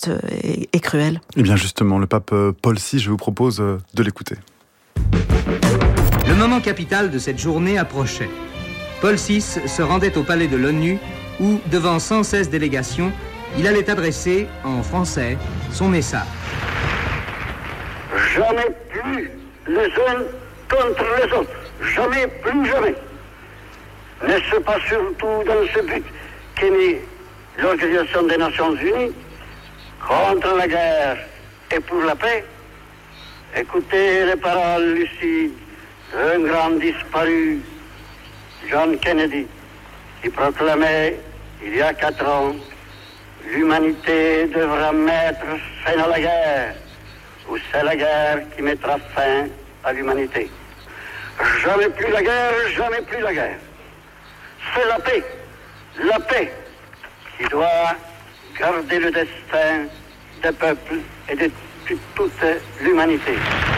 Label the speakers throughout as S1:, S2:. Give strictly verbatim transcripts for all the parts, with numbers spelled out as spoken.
S1: triste et, et cruel.
S2: Et bien justement, le pape Paul six, je vous propose de l'écouter.
S3: Le moment capital de cette journée approchait. Paul six se rendait au palais de l'ONU où, devant cent seize délégations, il allait adresser, en français, son message.
S4: Jamais plus les uns contre les autres. Jamais, plus jamais. N'est-ce pas surtout dans ce but qu'est née l'Organisation des Nations Unies contre la guerre et pour la paix? Écoutez les paroles lucides d'un grand disparu, John Kennedy, qui proclamait il y a quatre ans: l'humanité devra mettre fin à la guerre, ou c'est la guerre qui mettra fin à l'humanité. Jamais plus la guerre, jamais plus la guerre. C'est la paix, la paix qui doit garder le destin des peuples et de toute l'humanité.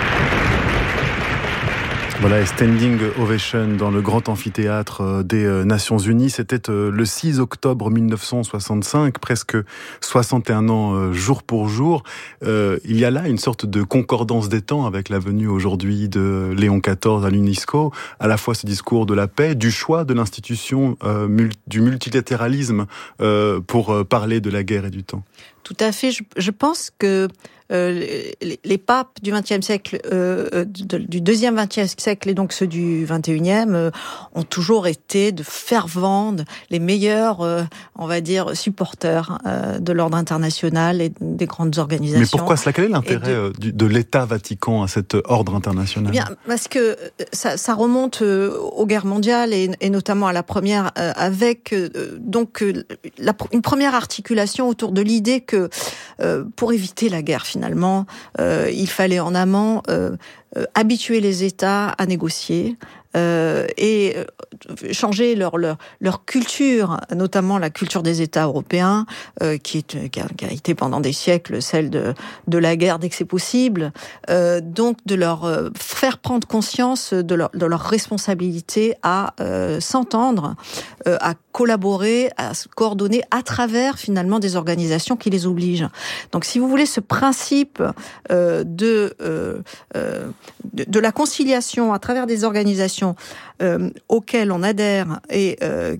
S2: Voilà, standing ovation dans le grand amphithéâtre des Nations Unies. C'était le six octobre mille neuf cent soixante-cinq, presque soixante et un ans jour pour jour. Euh, il y a là une sorte de concordance des temps avec la venue aujourd'hui de Léon quatorze à l'UNESCO, à la fois ce discours de la paix, du choix de l'institution euh, mul- du multilatéralisme euh, pour parler de la guerre et du temps.
S1: Tout à fait. Je, je pense que euh, les, les papes du vingtième siècle, euh, de, du deuxième vingtième siècle et donc ceux du vingt et unième euh, ont toujours été de fervents, les meilleurs, euh, on va dire, supporters euh, de l'ordre international et des grandes organisations.
S2: Mais pourquoi cela? Quel est l'intérêt de, de, de l'État Vatican à cet ordre international?
S1: Eh bien, parce que ça, ça remonte aux guerres mondiales et, et notamment à la première, euh, avec euh, donc euh, la, une première articulation autour de l'idée que que euh, pour éviter la guerre, finalement, euh, il fallait en amont euh, euh, habituer les États à négocier euh, et changer leur, leur, leur culture, notamment la culture des États européens, euh, qui, est, qui, a, qui a été pendant des siècles celle de, de la guerre dès que c'est possible, euh, donc de leur euh, faire prendre conscience de leur, de leur responsabilité à euh, s'entendre, euh, à collaborer, à se coordonner à travers finalement des organisations qui les obligent. Donc si vous voulez, ce principe euh, de, euh, euh, de, de la conciliation à travers des organisations euh, auxquelles on adhère et euh,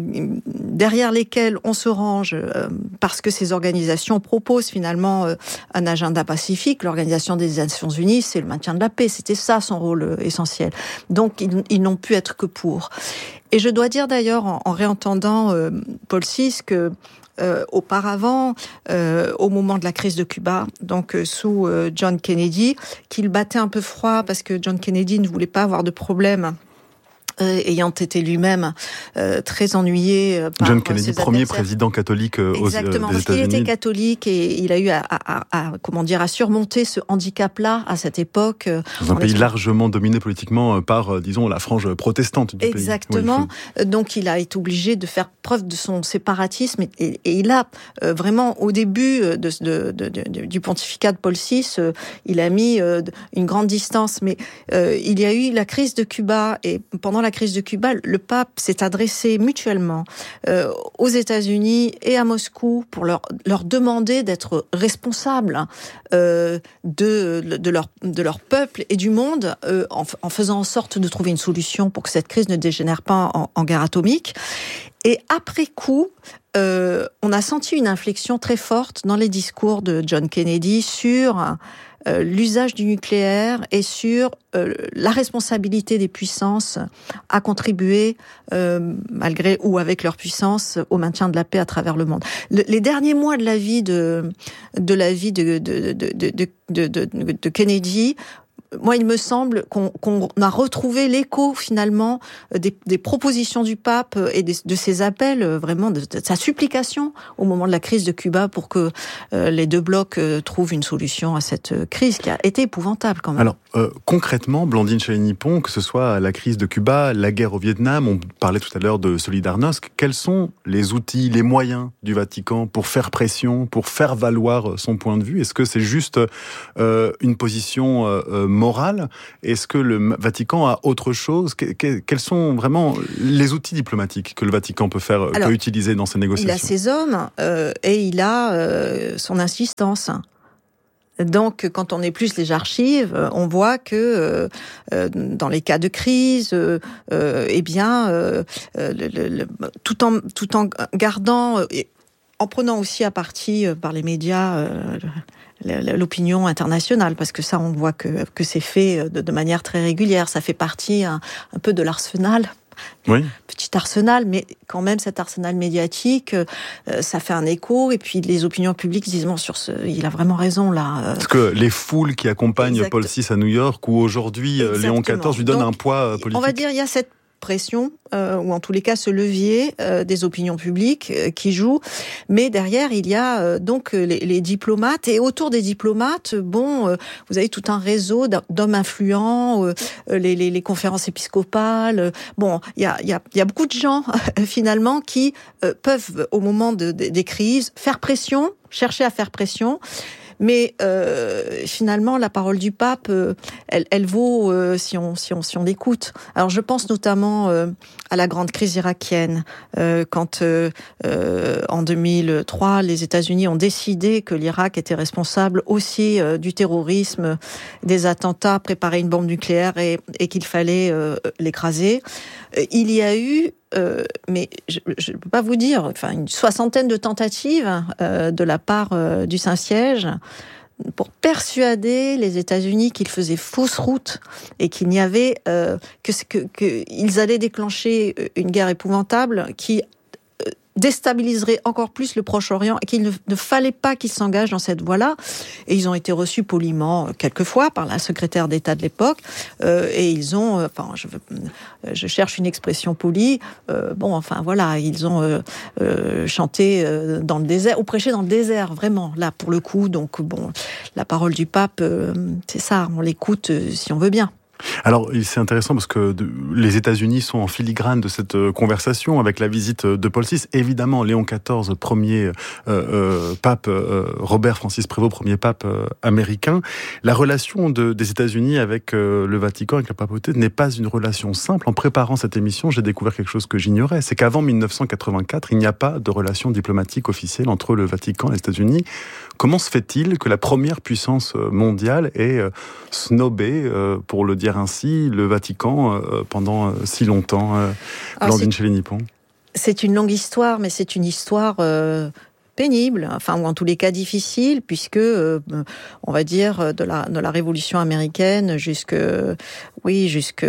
S1: derrière lesquelles on se range euh, parce que ces organisations proposent finalement euh, un agenda pacifique. L'Organisation des Nations Unies, c'est le maintien de la paix. C'était ça son rôle essentiel. Donc ils, ils n'ont pu être que pour. Et je dois dire d'ailleurs, en, en réentendant euh, Paul six, que Euh, auparavant, euh, au moment de la crise de Cuba, donc euh, sous euh, John Kennedy, qu'il battait un peu froid parce que John Kennedy ne voulait pas avoir de problème. Euh, ayant été lui-même euh, très ennuyé euh, par
S2: John Kennedy,
S1: ses
S2: premier
S1: adversaires.
S2: président catholique euh, aux,
S1: Exactement,
S2: euh, des
S1: parce qu'il
S2: États-Unis.
S1: était catholique et il a eu à, à, à, à comment dire à surmonter ce handicap-là à cette époque.
S2: Dans un pays esprit... largement dominé politiquement par, euh, disons, la frange protestante du
S1: Exactement.
S2: pays. Oui, faut...
S1: Donc il a été obligé de faire preuve de son séparatisme et, et, et il a euh, vraiment au début de, de, de, de, du pontificat de Paul six, euh, il a mis euh, une grande distance. Mais euh, il y a eu la crise de Cuba et pendant la crise de Cuba, le pape s'est adressé mutuellement euh, aux États-Unis et à Moscou pour leur, leur demander d'être responsables euh, de, de, leur, de leur peuple et du monde euh, en, en faisant en sorte de trouver une solution pour que cette crise ne dégénère pas en, en guerre atomique. Et après coup, euh, on a senti une inflexion très forte dans les discours de John Kennedy sur euh, l'usage du nucléaire et sur euh, la responsabilité des puissances à contribuer, euh, malgré ou avec leur puissance, au maintien de la paix à travers le monde. Le, les derniers mois de la vie de, de la vie de, de, de, de, de, de, de, de Kennedy, moi, il me semble qu'on, qu'on a retrouvé l'écho, finalement, des, des propositions du pape et des, de ses appels, vraiment, de, de sa supplication au moment de la crise de Cuba pour que euh, les deux blocs euh, trouvent une solution à cette crise qui a été épouvantable, quand même.
S2: Alors, euh, concrètement, Blandine Chalais-Nippon, que ce soit la crise de Cuba, la guerre au Vietnam, on parlait tout à l'heure de Solidarnosc, quels sont les outils, les moyens du Vatican pour faire pression, pour faire valoir son point de vue? Est-ce que c'est juste euh, une position euh, morale morale. Est-ce que le Vatican a autre chose ? Quels sont vraiment les outils diplomatiques que le Vatican peut faire, Alors, peut utiliser dans ces négociations ?
S1: Il a ses hommes euh, et il a euh, son insistance. Donc, quand on épluche les archives, on voit que euh, dans les cas de crise, euh, eh bien, euh, le, le, le, tout en tout en gardant, et en prenant aussi à partie par les médias euh, l'opinion internationale, parce que ça, on voit que que c'est fait de, de manière très régulière. Ça fait partie un, un peu de l'arsenal.
S2: Oui.
S1: Petit arsenal, mais quand même cet arsenal médiatique, euh, ça fait un écho, et puis les opinions publiques disent bon, sur ce, il a vraiment raison là. Euh...
S2: Parce que les foules qui accompagnent exact. Paul six à New York, ou aujourd'hui Exactement. Léon quatorze lui donnent Donc, un poids politique.
S1: On va dire il y a cette pression, euh, ou en tous les cas ce levier euh, des opinions publiques euh, qui joue, mais derrière il y a euh, donc les, les diplomates, et autour des diplomates, bon, euh, vous avez tout un réseau d'hommes influents, euh, les, les, les conférences épiscopales, euh, bon, il y a, y, a, y a beaucoup de gens euh, finalement qui euh, peuvent au moment de, de, des crises faire pression, chercher à faire pression. Mais euh, finalement, la parole du pape, euh, elle, elle vaut euh, si on si on si on l'écoute. Alors, je pense notamment euh, à la grande crise irakienne, euh, quand euh, euh, en deux mille trois, les États-Unis ont décidé que l'Irak était responsable aussi euh, du terrorisme, des attentats, préparer une bombe nucléaire et, et qu'il fallait euh, l'écraser. Il y a eu Euh, mais je ne peux pas vous dire, enfin une soixantaine de tentatives euh, de la part euh, du Saint-Siège pour persuader les États-Unis qu'ils faisaient fausse route et qu'il n'y avait euh, que que qu'ils allaient déclencher une guerre épouvantable qui déstabiliserait encore plus le Proche-Orient, et qu'il ne, ne fallait pas qu'ils s'engagent dans cette voie-là. Et ils ont été reçus poliment quelquefois par la secrétaire d'État de l'époque, euh, et ils ont, euh, enfin, je, veux, je cherche une expression polie, euh, bon, enfin voilà, ils ont euh, euh, chanté euh, dans le désert, ou prêché dans le désert, vraiment, là, pour le coup. Donc, bon, la parole du pape, euh, c'est ça, on l'écoute euh, si on veut bien.
S2: Alors, c'est intéressant parce que les États-Unis sont en filigrane de cette conversation avec la visite de Paul six. Évidemment, Léon quatorze, premier euh, euh, pape, euh, Robert Francis Prévost, premier pape euh, américain. La relation de, des États-Unis avec euh, le Vatican, avec la papauté, n'est pas une relation simple. En préparant cette émission, j'ai découvert quelque chose que j'ignorais. C'est qu'avant mille neuf cent quatre-vingt-quatre, il n'y a pas de relation diplomatique officielle entre le Vatican et les États-Unis. Comment se fait-il que la première puissance mondiale ait euh, snobé, euh, pour le dire ainsi, le Vatican euh, pendant euh, si longtemps, euh, Blandine Chély-Nippon ?
S1: C'est une longue histoire, mais c'est une histoire euh, pénible, enfin, ou en tous les cas difficile, puisque, euh, on va dire, de la, de la Révolution américaine jusque, oui, jusque,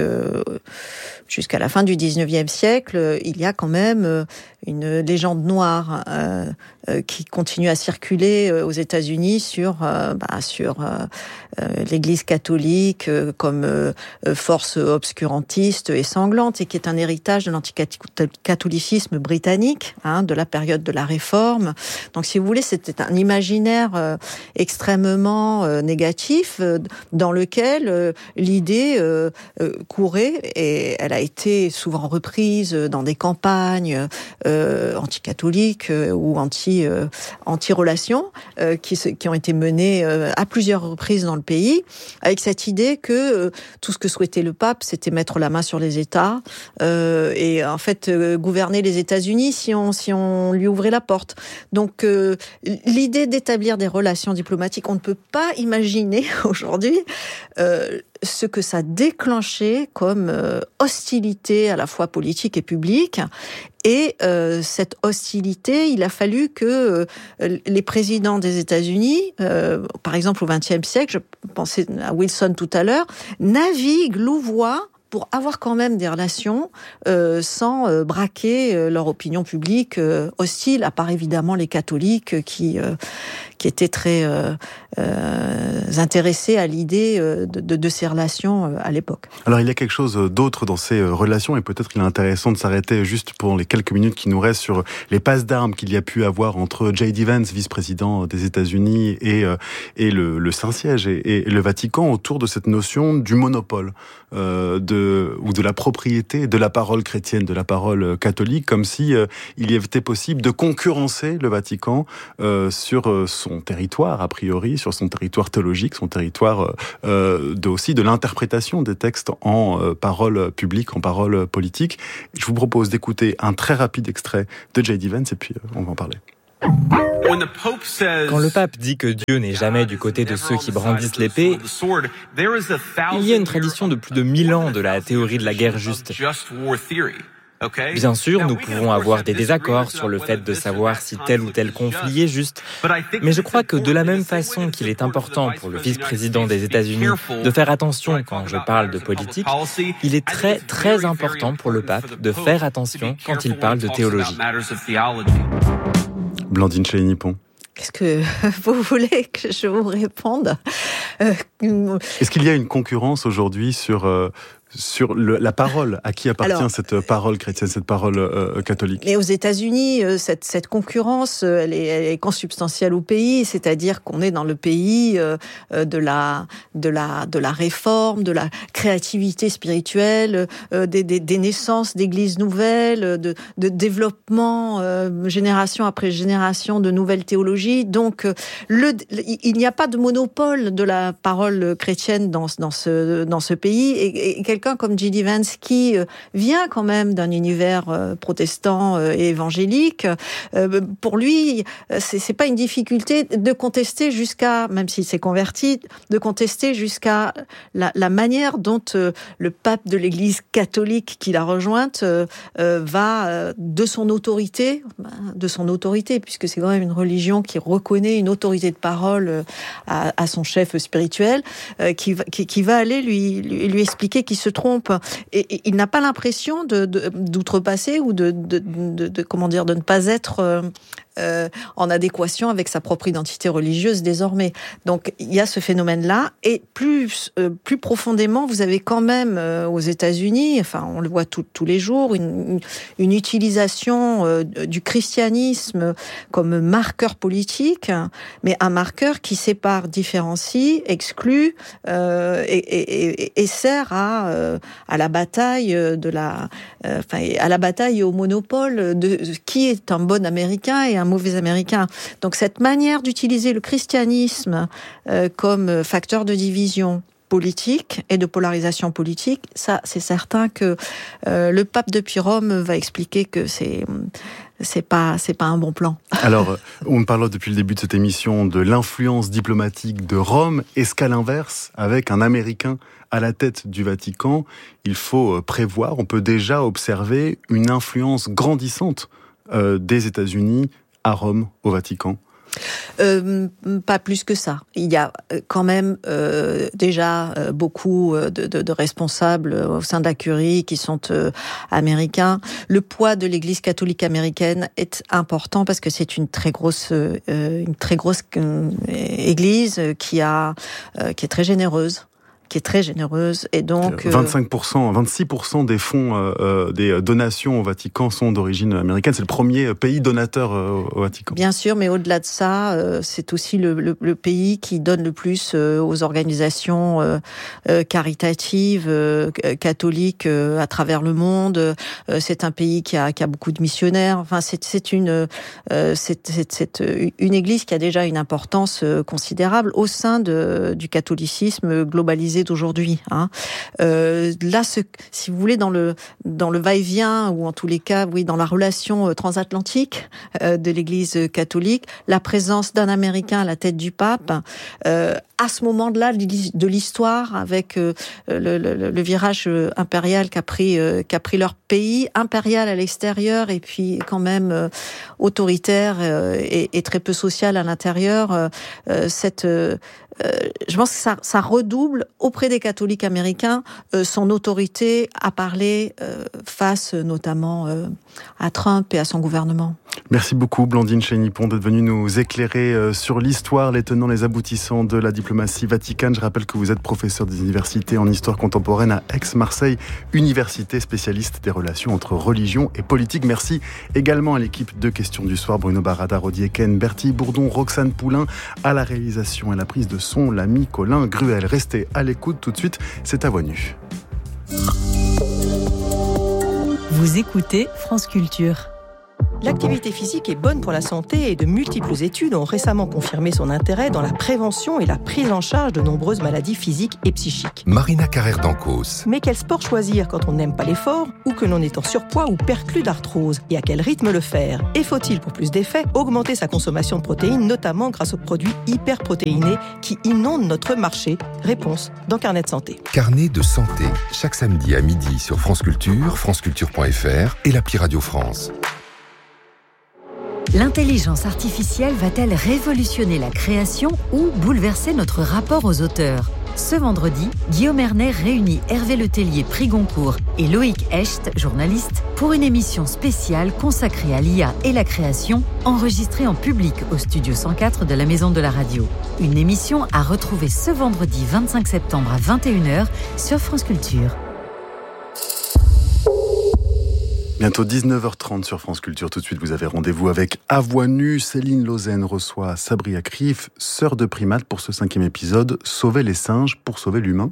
S1: jusqu'à la fin du dix-neuvième siècle, il y a quand même une légende noire euh, euh, qui continue à circuler aux États-Unis sur euh, bah, sur euh, euh, l'Église catholique euh, comme euh, force obscurantiste et sanglante, et qui est un héritage de l'anticatholicisme britannique, hein, de la période de la Réforme. Donc, si vous voulez, c'était un imaginaire euh, extrêmement euh, négatif euh, dans lequel euh, l'idée euh, euh, courait, et elle a été souvent reprise dans des campagnes euh, Euh, anti-catholiques euh, ou anti, euh, anti-relations euh, qui, qui ont été menées euh, à plusieurs reprises dans le pays, avec cette idée que euh, tout ce que souhaitait le pape, c'était mettre la main sur les États euh, et en fait euh, gouverner les États-Unis si on, si on lui ouvrait la porte. Donc euh, l'idée d'établir des relations diplomatiques, on ne peut pas imaginer aujourd'hui euh, ce que ça déclenchait comme euh, hostilité à la fois politique et publique. Et euh, cette hostilité, il a fallu que euh, les présidents des États-Unis, euh, par exemple au vingtième siècle, je pensais à Wilson tout à l'heure, naviguent, louvoient pour avoir quand même des relations euh, sans euh, braquer euh, leur opinion publique euh, hostile, à part évidemment les catholiques euh, qui euh, qui étaient très euh, euh, intéressés à l'idée euh, de, de, de ces relations euh, à l'époque.
S2: Alors il y a quelque chose d'autre dans ces relations, et peut-être qu'il est intéressant de s'arrêter juste pour les quelques minutes qui nous restent sur les passes d'armes qu'il y a pu avoir entre J D Vance, vice-président des États-Unis, et euh, et le, le Saint-Siège et, et le Vatican autour de cette notion du monopole euh, de ou de la propriété de la parole chrétienne, de la parole catholique, comme si euh, il y était possible de concurrencer le Vatican euh, sur euh, son territoire, a priori, sur son territoire théologique, son territoire euh, de, aussi de l'interprétation des textes en euh, paroles publiques, en paroles politiques. Je vous propose d'écouter un très rapide extrait de J D Vance et puis euh, on va en parler.
S5: Quand le pape dit que Dieu n'est jamais du côté de ceux qui brandissent l'épée, il y a une tradition de plus de mille ans de la théorie de la guerre juste. Bien sûr, nous pouvons avoir des désaccords sur le fait de savoir si tel ou tel conflit est juste, mais je crois que de la même façon qu'il est important pour le vice-président des États-Unis de faire attention quand je parle de politique, il est très très important pour le pape de faire attention quand il parle de théologie.
S2: Blandine Chénier-Nippon.
S1: Qu'est-ce que vous voulez que je vous réponde ? euh,
S2: Est-ce qu'il y a une concurrence aujourd'hui sur, euh, sur le, la parole ? À qui appartient Alors, cette parole chrétienne, cette parole euh, catholique ?
S1: Mais aux États-Unis, euh, cette, cette concurrence, euh, elle, est, elle est consubstantielle au pays, c'est-à-dire qu'on est dans le pays euh, de, la, de, la, de la réforme, de la créativité spirituelle, euh, des, des, des naissances d'églises nouvelles, de, de développement euh, génération après génération de nouvelles théologies. Donc, euh, le, il n'y a pas de monopole de la parole chrétienne dans, dans, ce, dans ce pays, et, et quelqu'un comme J D Vance qui euh, vient quand même d'un univers euh, protestant euh, et évangélique, euh, pour lui, c'est, c'est pas une difficulté de contester jusqu'à, même s'il s'est converti, de contester jusqu'à la, la manière dont euh, le pape de l'Église catholique qu'il a rejointe euh, euh, va euh, de son autorité, de son autorité, puisque c'est quand même une religion qui reconnaît une autorité de parole euh, à, à son chef spirituel, euh, qui, qui, qui va aller lui, lui, lui expliquer qu'il se trompe, et, et il n'a pas l'impression de, de, d'outrepasser ou de, de, de, de, comment dire, de ne pas être euh, euh, en adéquation avec sa propre identité religieuse désormais. Donc il y a ce phénomène-là, et plus, euh, plus profondément, vous avez quand même euh, aux États-Unis, enfin on le voit tout, tous les jours, une, une utilisation euh, du christianisme comme marqueur politique, mais un marqueur qui sépare, différencie, exclut euh, et, et, et, et sert à euh, à la bataille de la, euh, enfin à la bataille au monopole de qui est un bon Américain et un mauvais Américain. Donc cette manière d'utiliser le christianisme euh, comme facteur de division politique et de polarisation politique, ça c'est certain que euh, le pape depuis Rome va expliquer que c'est c'est pas c'est pas un bon plan.
S2: Alors, on parle depuis le début de cette émission de l'influence diplomatique de Rome. Est-ce qu'à l'inverse, avec un Américain à la tête du Vatican, il faut prévoir, on peut déjà observer une influence grandissante euh, des États-Unis à Rome, au Vatican?
S1: Euh, pas plus que ça. Il y a quand même euh, déjà euh, beaucoup de, de, de responsables au sein de la curie qui sont euh, américains. Le poids de l'Église catholique américaine est important parce que c'est une très grosse, euh, une très grosse euh, Église qui a, euh, qui est très généreuse. qui est très généreuse, et donc...
S2: vingt-cinq pour cent, vingt-six pour cent des fonds, euh, des donations au Vatican sont d'origine américaine. C'est le premier pays donateur euh, au Vatican.
S1: Bien sûr, mais au-delà de ça, euh, c'est aussi le, le, le pays qui donne le plus euh, aux organisations euh, euh, caritatives, euh, catholiques euh, à travers le monde. Euh, c'est un pays qui a, qui a beaucoup de missionnaires. Enfin, c'est, c'est, une, euh, c'est, c'est, c'est une église qui a déjà une importance euh, considérable au sein de, du catholicisme globalisé d'aujourd'hui. Hein. Euh, là, ce, si vous voulez, dans le dans le va-et-vient, ou en tous les cas, oui, dans la relation transatlantique euh, de l'Église catholique, la présence d'un Américain à la tête du pape, euh, à ce moment-là de l'histoire, avec euh, le, le, le virage impérial qu'a pris euh, qu'a pris leur pays, impérial à l'extérieur et puis quand même euh, autoritaire euh, et, et très peu social à l'intérieur. Euh, cette euh, Euh, je pense que ça, ça redouble auprès des catholiques américains euh, son autorité à parler euh, face notamment euh, à Trump et à son gouvernement.
S2: Merci beaucoup Blandine Chénier-Nippon d'être venue nous éclairer euh, sur l'histoire, les tenants, les aboutissants de la diplomatie vaticane. Je rappelle que vous êtes professeur des universités en histoire contemporaine à Aix-Marseille, université spécialiste des relations entre religion et politique. Merci également à l'équipe de Questions du Soir, Bruno Barada, Rodier Ken, Bertie Bourdon, Roxane Poulain, à la réalisation et la prise de son, l'ami Colin Gruel. Restez à l'écoute tout de suite, c'est à Voix Nue.
S6: Vous écoutez France Culture. L'activité physique est bonne pour la santé et de multiples études ont récemment confirmé son intérêt dans la prévention et la prise en charge de nombreuses maladies physiques et psychiques.
S7: Marina Carrère-Dancos.
S6: Mais quel sport choisir quand on n'aime pas l'effort ou que l'on est en surpoids ou perclus d'arthrose? Et à quel rythme le faire? Et faut-il, pour plus d'effet, augmenter sa consommation de protéines, notamment grâce aux produits hyperprotéinés qui inondent notre marché? Réponse dans Carnet de santé.
S7: Carnet de santé, chaque samedi à midi sur France Culture, franceculture point f r et l'appli Radio France.
S8: L'intelligence artificielle va-t-elle révolutionner la création ou bouleverser notre rapport aux auteurs? Ce vendredi, Guillaume Erner réunit Hervé Letellier, prix Goncourt, et Loïc Hecht, journaliste, pour une émission spéciale consacrée à l'I A et la création, enregistrée en public au studio cent quatre de la Maison de la Radio. Une émission à retrouver ce vendredi vingt-cinq septembre à vingt et une heures sur France Culture.
S2: Bientôt dix-neuf heures trente sur France Culture. Tout de suite, vous avez rendez-vous avec À Voix Nue. Céline Lausanne reçoit Sabri Akrif, sœur de primate, pour ce cinquième épisode, Sauver les singes pour sauver l'humain.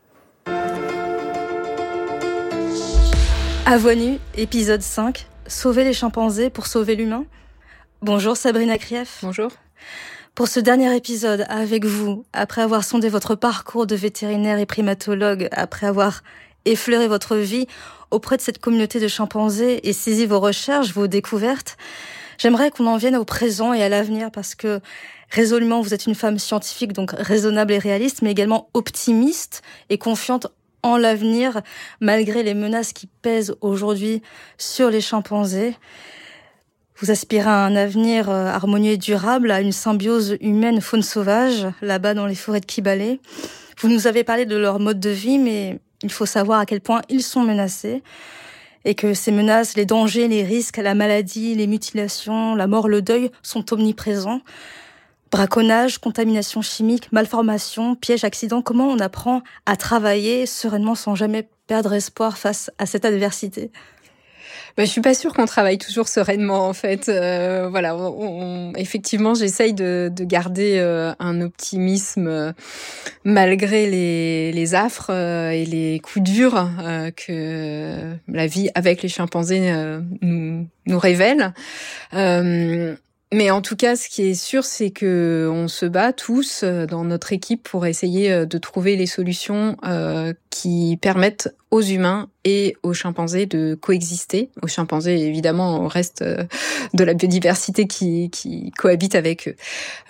S9: À Voix Nue, épisode cinq, Sauver les chimpanzés pour sauver l'humain. Bonjour Sabrina Krief.
S10: Bonjour.
S9: Pour ce dernier épisode, avec vous, après avoir sondé votre parcours de vétérinaire et primatologue, après avoir effleuré votre vie auprès de cette communauté de chimpanzés et saisi vos recherches, vos découvertes, j'aimerais qu'on en vienne au présent et à l'avenir parce que résolument vous êtes une femme scientifique, donc raisonnable et réaliste, mais également optimiste et confiante en l'avenir malgré les menaces qui pèsent aujourd'hui sur les chimpanzés. Vous aspirez à un avenir harmonieux et durable, à une symbiose humaine-faune sauvage, là-bas dans les forêts de Kibale. Vous nous avez parlé de leur mode de vie, mais il faut savoir à quel point ils sont menacés et que ces menaces, les dangers, les risques, la maladie, les mutilations, la mort, le deuil sont omniprésents. Braconnage, contamination chimique, malformation, pièges, accidents, comment on apprend à travailler sereinement sans jamais perdre espoir face à cette adversité ?
S10: Ben, je suis pas sûre qu'on travaille toujours sereinement en fait. Euh, voilà, on, on, effectivement, j'essaye de, de garder euh, un optimisme euh, malgré les, les affres euh, et les coups durs euh, que la vie avec les chimpanzés euh, nous, nous révèle. Euh, Mais en tout cas, ce qui est sûr, c'est que on se bat tous dans notre équipe pour essayer de trouver les solutions euh, qui permettent aux humains et aux chimpanzés de coexister. Aux chimpanzés, évidemment, au reste de la biodiversité qui, qui cohabite avec eux.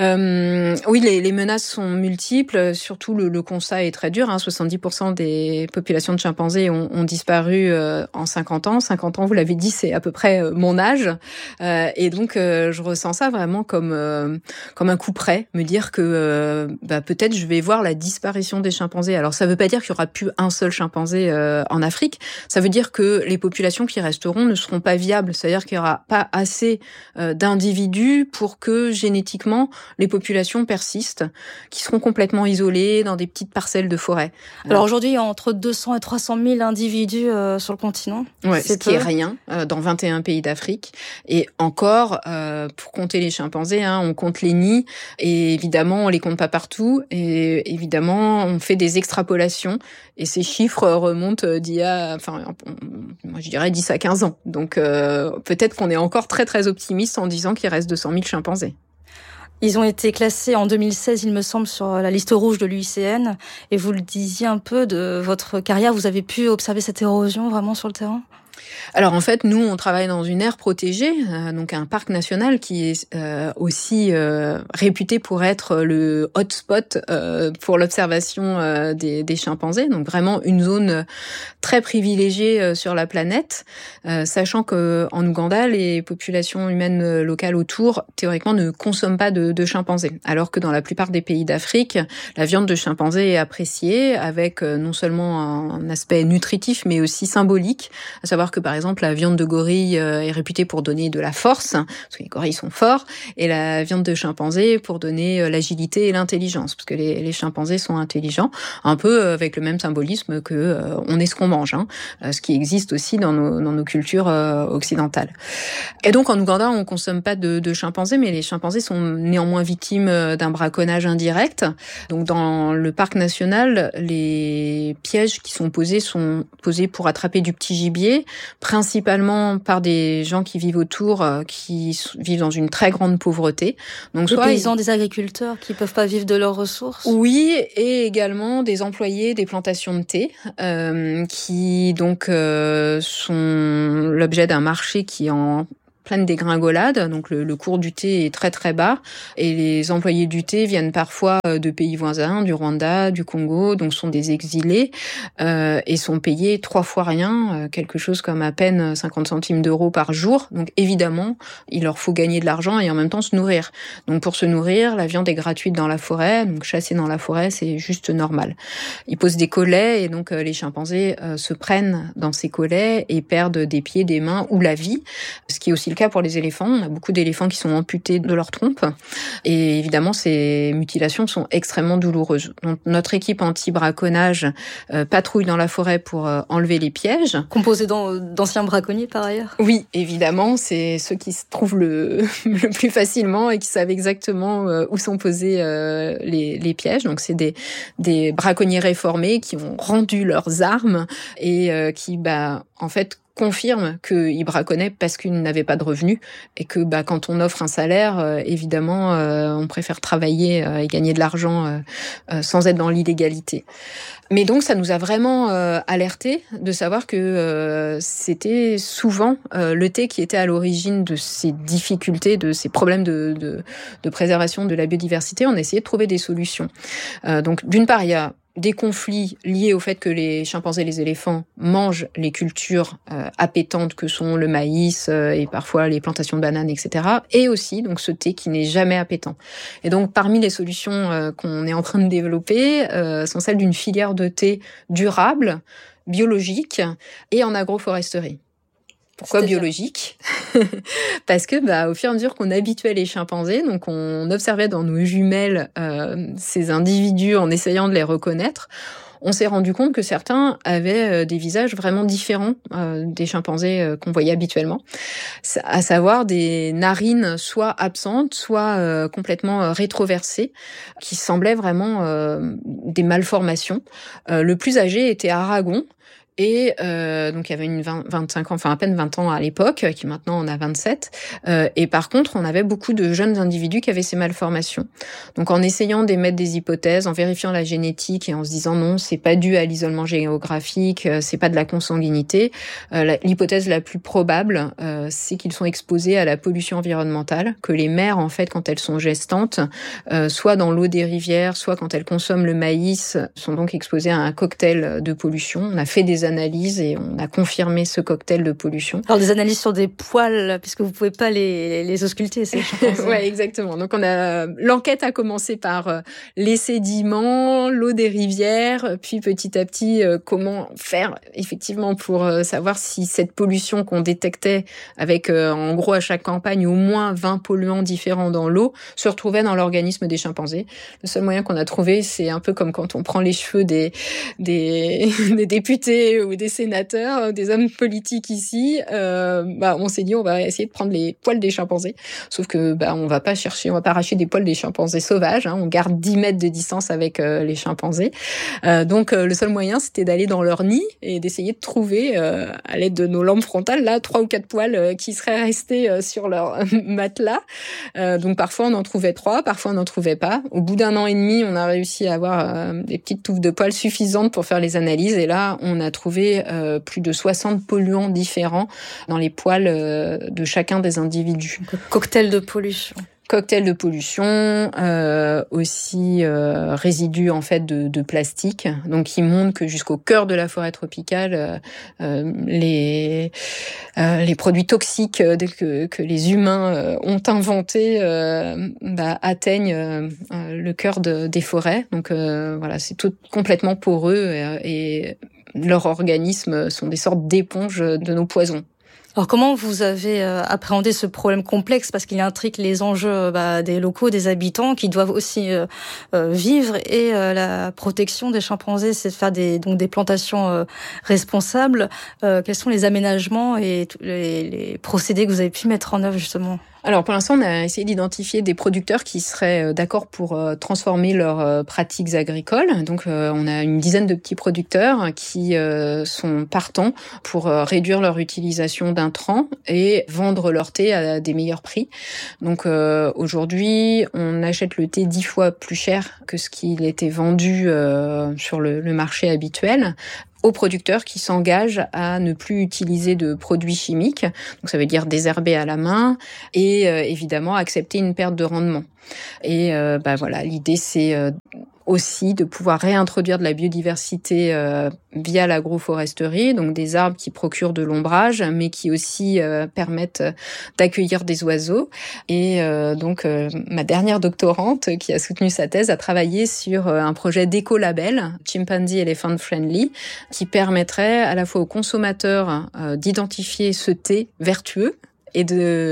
S10: Euh, oui, les, les menaces sont multiples. Surtout, le, le constat est très dur. Hein. soixante-dix pour cent des populations de chimpanzés ont, ont disparu euh, en cinquante ans. cinquante ans, vous l'avez dit, c'est à peu près mon âge. Euh, et donc, euh, je ressens ça vraiment comme euh, comme un coup près, me dire que euh, bah, peut-être je vais voir la disparition des chimpanzés. Alors, ça veut pas dire qu'il y aura plus un seul chimpanzé euh, en Afrique. Ça veut dire que les populations qui resteront ne seront pas viables. C'est-à-dire qu'il y aura pas assez euh, d'individus pour que génétiquement les populations persistent, qui seront complètement isolées dans des petites parcelles de forêt.
S9: Alors, Alors aujourd'hui, il y a entre deux cents et trois cent mille individus euh, sur le continent.
S10: Ouais, c'est ce qui est rien euh, dans vingt et un pays d'Afrique. Et encore, euh, pour compter les chimpanzés, hein, on compte les nids et évidemment on les compte pas partout et évidemment on fait des extrapolations et ces chiffres remontent d'il y a, enfin, moi je dirais dix à quinze ans. Donc euh, peut-être qu'on est encore très très optimiste en disant qu'il reste deux cent mille chimpanzés.
S9: Ils ont été classés en deux mille seize, il me semble, sur la liste rouge de l'U I C N. Et vous le disiez un peu de votre carrière, vous avez pu observer cette érosion vraiment sur le terrain ?
S10: Alors en fait, nous, on travaille dans une aire protégée, euh, donc un parc national qui est euh, aussi euh, réputé pour être le hotspot euh, pour l'observation euh, des, des chimpanzés, donc vraiment une zone très privilégiée euh, sur la planète, euh, sachant que en Ouganda, les populations humaines locales autour, théoriquement, ne consomment pas de, de chimpanzés, alors que dans la plupart des pays d'Afrique, la viande de chimpanzé est appréciée avec euh, non seulement un aspect nutritif, mais aussi symbolique, à savoir que par exemple la viande de gorille est réputée pour donner de la force, parce que les gorilles sont forts, et la viande de chimpanzé pour donner l'agilité et l'intelligence, parce que les, les chimpanzés sont intelligents, un peu avec le même symbolisme que euh, on est ce qu'on mange, hein, ce qui existe aussi dans nos, dans nos cultures euh, occidentales. Et donc en Ouganda, on consomme pas de, de chimpanzés, mais les chimpanzés sont néanmoins victimes d'un braconnage indirect. Donc dans le parc national, les pièges qui sont posés sont posés pour attraper du petit gibier, principalement par des gens qui vivent autour, euh, qui vivent dans une très grande pauvreté. Donc,
S9: des
S10: soit
S9: paysans,
S10: ils...
S9: des agriculteurs qui peuvent pas vivre de leurs ressources.
S10: Oui, et également des employés des plantations de thé, euh, qui donc euh, sont l'objet d'un marché qui est en pleine dégringolade, donc le, le cours du thé est très très bas, et les employés du thé viennent parfois de pays voisins, du Rwanda, du Congo, donc sont des exilés, euh, et sont payés trois fois rien, euh, quelque chose comme à peine cinquante centimes d'euros par jour. Donc évidemment, il leur faut gagner de l'argent et en même temps se nourrir. Donc pour se nourrir, la viande est gratuite dans la forêt, donc chasser dans la forêt, c'est juste normal. Ils posent des collets, et donc euh, les chimpanzés euh, se prennent dans ces collets et perdent des pieds, des mains ou la vie, ce qui est aussi le cas pour les éléphants. On a beaucoup d'éléphants qui sont amputés de leur trompe, et évidemment ces mutilations sont extrêmement douloureuses. Donc notre équipe anti-braconnage euh, patrouille dans la forêt pour euh, enlever les pièges.
S9: Composée d'anciens braconniers par ailleurs.
S10: Oui, évidemment, c'est ceux qui se trouvent le, le plus facilement et qui savent exactement euh, où sont posés euh, les, les pièges. Donc c'est des, des braconniers réformés qui ont rendu leurs armes et euh, qui, bah, en fait, confirme qu'ils braconnaient parce qu'ils n'avaient pas de revenus, et que bah, quand on offre un salaire, euh, évidemment, euh, on préfère travailler euh, et gagner de l'argent euh, euh, sans être dans l'illégalité. Mais donc, ça nous a vraiment euh, alertés de savoir que euh, c'était souvent euh, le thé qui était à l'origine de ces difficultés, de ces problèmes de, de, de préservation de la biodiversité. On a essayé de trouver des solutions. Euh, donc, d'une part, il y a des conflits liés au fait que les chimpanzés et les éléphants mangent les cultures euh, appétantes que sont le maïs euh, et parfois les plantations de bananes, et cetera. Et aussi donc ce thé qui n'est jamais appétant. Et donc parmi les solutions euh, qu'on est en train de développer euh, sont celles d'une filière de thé durable, biologique et en agroforesterie. Pourquoi biologique ? Parce que, bah, au fur et à mesure qu'on habituait les chimpanzés, donc on observait dans nos jumelles euh, ces individus en essayant de les reconnaître, on s'est rendu compte que certains avaient euh, des visages vraiment différents euh, des chimpanzés euh, qu'on voyait habituellement, à savoir des narines soit absentes, soit euh, complètement euh, rétroversées, qui semblaient vraiment euh, des malformations. Euh, le plus âgé était Aragon. Et euh, donc il y avait une vingt, vingt-cinq ans, enfin à peine vingt ans à l'époque, qui maintenant en a vingt-sept. Euh, et par contre, on avait beaucoup de jeunes individus qui avaient ces malformations. Donc en essayant d'émettre des hypothèses, en vérifiant la génétique et en se disant non, c'est pas dû à l'isolement géographique, c'est pas de la consanguinité. Euh, la, l'hypothèse la plus probable, euh, c'est qu'ils sont exposés à la pollution environnementale, que les mères en fait quand elles sont gestantes, euh, soit dans l'eau des rivières, soit quand elles consomment le maïs, sont donc exposées à un cocktail de pollution. On a fait des analyses et on a confirmé ce cocktail de pollution.
S9: Alors des analyses sur des poils, puisque vous pouvez pas les, les ausculter, ces chimpanzés.
S10: Ouais, exactement. Donc on a l'enquête a commencé par les sédiments, l'eau des rivières, puis petit à petit euh, comment faire effectivement pour euh, savoir si cette pollution qu'on détectait avec euh, en gros à chaque campagne au moins vingt polluants différents dans l'eau se retrouvait dans l'organisme des chimpanzés. Le seul moyen qu'on a trouvé, c'est un peu comme quand on prend les cheveux des des, des députés ou des sénateurs, des hommes politiques ici, euh, bah, on s'est dit on va essayer de prendre les poils des chimpanzés. Sauf que bah, on va pas chercher, on va pas arracher des poils des chimpanzés sauvages. Hein, on garde dix mètres de distance avec euh, les chimpanzés. Euh, donc euh, le seul moyen, c'était d'aller dans leur nid et d'essayer de trouver, euh, à l'aide de nos lampes frontales, là trois ou quatre poils euh, qui seraient restés euh, sur leur matelas. Euh, donc parfois on en trouvait trois, parfois on n'en trouvait pas. Au bout d'un an et demi, on a réussi à avoir euh, des petites touffes de poils suffisantes pour faire les analyses. Et là, on a trouvé euh, plus de soixante polluants différents dans les poils euh, de chacun des individus.
S9: Cocktail de pollution.
S10: Cocktail de pollution, euh, aussi euh, résidus en fait de, de plastique, donc qui montrent que jusqu'au cœur de la forêt tropicale, euh, euh, les euh, les produits toxiques euh, que que les humains euh, ont inventés euh, bah, atteignent euh, le cœur de, des forêts. Donc euh, voilà, c'est tout complètement poreux et, et leurs organismes sont des sortes d'éponges de nos poisons.
S9: Alors comment vous avez euh, appréhendé ce problème complexe, parce qu'il intrigue les enjeux bah, des locaux, des habitants qui doivent aussi euh, euh, vivre, et euh, la protection des chimpanzés, c'est de faire des donc des plantations euh, responsables. Euh, quels sont les aménagements et les, les procédés que vous avez pu mettre en œuvre justement ?
S10: Alors pour l'instant, on a essayé d'identifier des producteurs qui seraient d'accord pour transformer leurs pratiques agricoles. Donc on a une dizaine de petits producteurs qui sont partants pour réduire leur utilisation d'intrants et vendre leur thé à des meilleurs prix. Donc aujourd'hui, on achète le thé dix fois plus cher que ce qu'il était vendu sur le, le marché habituel, aux producteurs qui s'engagent à ne plus utiliser de produits chimiques, donc ça veut dire désherber à la main et euh, évidemment accepter une perte de rendement. Et euh, bah voilà, l'idée c'est euh, aussi de pouvoir réintroduire de la biodiversité euh, via l'agroforesterie, donc des arbres qui procurent de l'ombrage, mais qui aussi euh, permettent d'accueillir des oiseaux. Et euh, donc euh, ma dernière doctorante qui a soutenu sa thèse a travaillé sur euh, un projet d'écolabel, Chimpanzee Elephant Friendly, qui permettrait à la fois aux consommateurs euh, d'identifier ce thé vertueux et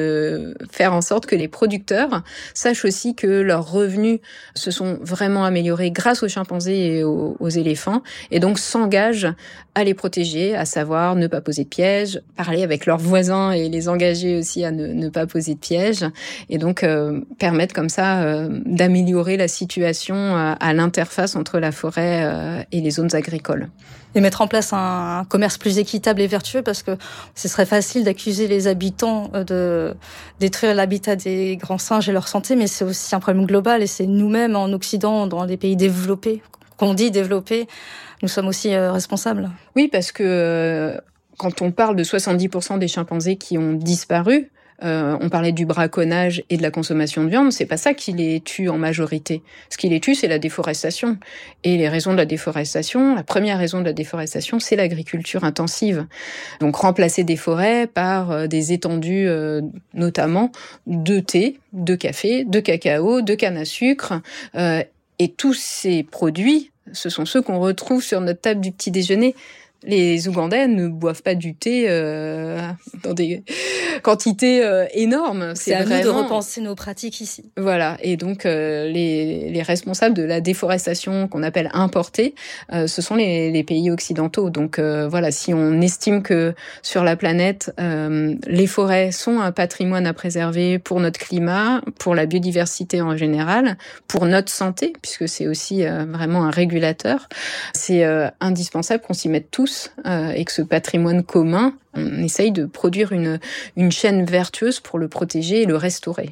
S10: de faire en sorte que les producteurs sachent aussi que leurs revenus se sont vraiment améliorés grâce aux chimpanzés et aux, aux éléphants, et donc s'engagent à les protéger, à savoir ne pas poser de pièges, parler avec leurs voisins et les engager aussi à ne, ne pas poser de pièges, et donc euh, permettre comme ça euh, d'améliorer la situation euh, à l'interface entre la forêt euh, et les zones agricoles.
S9: Et mettre en place un commerce plus équitable et vertueux, parce que ce serait facile d'accuser les habitants de détruire l'habitat des grands singes et leur santé, mais c'est aussi un problème global, et c'est nous-mêmes en Occident, dans les pays développés, qu'on dit développés, nous sommes aussi responsables.
S10: Oui, parce que quand on parle de soixante-dix pour cent des chimpanzés qui ont disparu, Euh, on parlait du braconnage et de la consommation de viande, c'est pas ça qui les tue en majorité. Ce qui les tue, c'est la déforestation. Et les raisons de la déforestation, la première raison de la déforestation, c'est l'agriculture intensive. Donc remplacer des forêts par euh, des étendues, euh, notamment de thé, de café, de cacao, de canne à sucre, euh, et tous ces produits, ce sont ceux qu'on retrouve sur notre table du petit déjeuner. Les Ougandais ne boivent pas du thé euh, dans des quantités euh, énormes.
S9: C'est, c'est à vraiment... nous de repenser nos pratiques ici.
S10: Voilà, et donc euh, les, les responsables de la déforestation qu'on appelle importée, euh, ce sont les, les pays occidentaux. Donc euh, voilà, si on estime que sur la planète, euh, les forêts sont un patrimoine à préserver pour notre climat, pour la biodiversité en général, pour notre santé, puisque c'est aussi euh, vraiment un régulateur, c'est euh, indispensable qu'on s'y mette tous. Euh, et que ce patrimoine commun, on essaye de produire une, une chaîne vertueuse pour le protéger et le restaurer.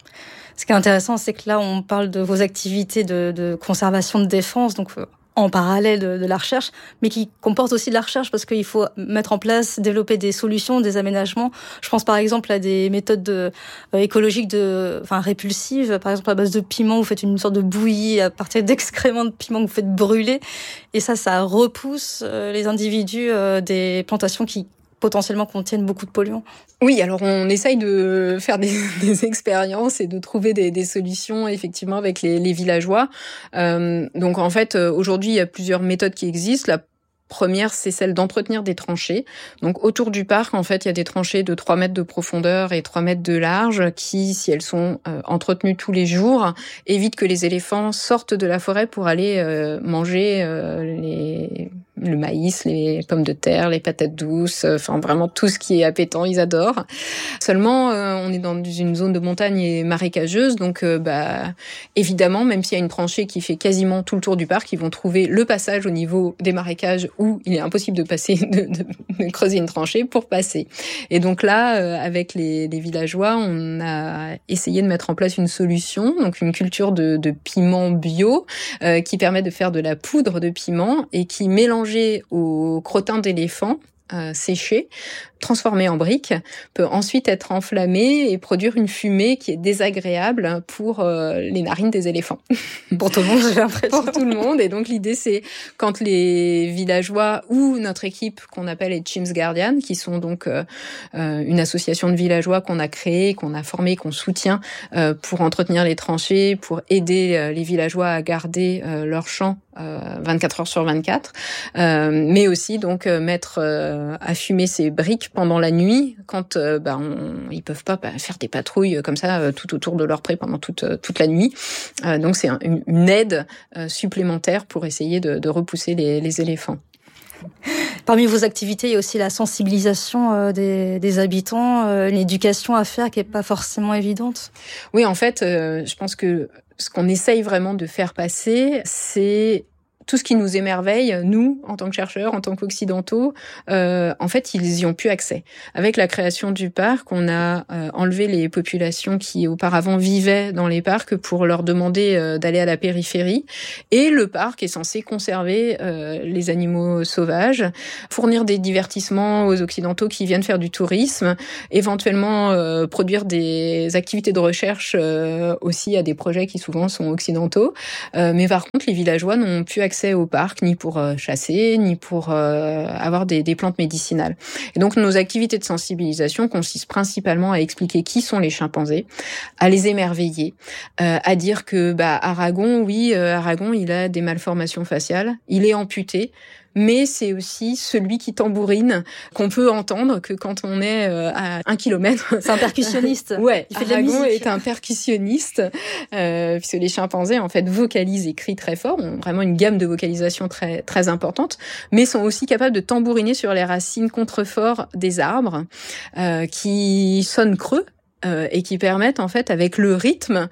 S9: Ce qui est intéressant, c'est que là, on parle de vos activités de, de conservation, de défense, donc en parallèle de, de la recherche, mais qui comporte aussi de la recherche, parce qu'il faut mettre en place, développer des solutions, des aménagements. Je pense par exemple à des méthodes de, euh, écologiques de, enfin répulsives, par exemple à base de piment, vous faites une sorte de bouillie à partir d'excréments de piment que vous faites brûler, et ça, ça repousse euh, les individus euh, des plantations qui potentiellement contiennent beaucoup de polluants.
S10: Oui, alors on essaye de faire des, des expériences et de trouver des, des solutions effectivement avec les, les villageois. Euh, donc en fait, aujourd'hui, il y a plusieurs méthodes qui existent. La première, c'est celle d'entretenir des tranchées. Donc autour du parc, en fait, il y a des tranchées de trois mètres de profondeur et trois mètres de large qui, si elles sont euh, entretenues tous les jours, évitent que les éléphants sortent de la forêt pour aller euh, manger euh, les... le maïs, les pommes de terre, les patates douces, enfin vraiment tout ce qui est appétant, ils adorent. Seulement, euh, on est dans une zone de montagne et marécageuse, donc euh, bah évidemment, même s'il y a une tranchée qui fait quasiment tout le tour du parc, ils vont trouver le passage au niveau des marécages où il est impossible de passer, de, de, de creuser une tranchée pour passer. Et donc là, euh, avec les, les villageois, on a essayé de mettre en place une solution, donc une culture de, de piment bio euh, qui permet de faire de la poudre de piment et qui mélange au crottin d'éléphant euh, séché, transformé en briques, peut ensuite être enflammé et produire une fumée qui est désagréable pour euh, les narines des éléphants.
S9: Pour tout le monde, j'ai l'impression.
S10: Pour tout le monde. Et donc l'idée, c'est quand les villageois ou notre équipe qu'on appelle les Chimps Guardians, qui sont donc euh, une association de villageois qu'on a créée, qu'on a formée, qu'on soutient euh, pour entretenir les tranchées, pour aider euh, les villageois à garder euh, leurs champs euh, vingt-quatre heures sur vingt-quatre, euh, mais aussi donc euh, mettre euh, à fumer ces briques pendant la nuit, quand euh, bah, on, ils peuvent pas bah, faire des patrouilles comme ça euh, tout autour de leur pré pendant toute euh, toute la nuit. Euh, donc c'est un, une, une aide euh, supplémentaire pour essayer de, de repousser les, les éléphants.
S9: Parmi vos activités, il y a aussi la sensibilisation euh, des, des habitants, euh, une éducation à faire qui n'est pas forcément évidente.
S10: Oui, en fait, euh, je pense que ce qu'on essaye vraiment de faire passer, c'est tout ce qui nous émerveille, nous, en tant que chercheurs, en tant qu'occidentaux, euh, en fait, ils y ont plus accès. Avec la création du parc, on a euh, enlevé les populations qui auparavant vivaient dans les parcs pour leur demander euh, d'aller à la périphérie. Et le parc est censé conserver euh, les animaux sauvages, fournir des divertissements aux occidentaux qui viennent faire du tourisme, éventuellement euh, produire des activités de recherche euh, aussi à des projets qui souvent sont occidentaux. Euh, mais par contre, les villageois n'ont plus accès au parc, ni pour euh, chasser, ni pour euh, avoir des, des plantes médicinales. Et donc, nos activités de sensibilisation consistent principalement à expliquer qui sont les chimpanzés, à les émerveiller, euh, à dire que, bah, Aragon, oui, euh, Aragon, il a des malformations faciales, il est amputé, mais c'est aussi celui qui tambourine, qu'on peut entendre que quand on est à un kilomètre.
S9: C'est un percussionniste.
S10: Ouais,
S9: il fait de la
S10: Aragon
S9: musique.
S10: est un percussionniste, euh, puisque les chimpanzés, en fait, vocalisent et crient très fort, ont vraiment une gamme de vocalisation très, très importante, mais sont aussi capables de tambouriner sur les racines contreforts des arbres, euh, qui sonnent creux, euh, et qui permettent, en fait, avec le rythme,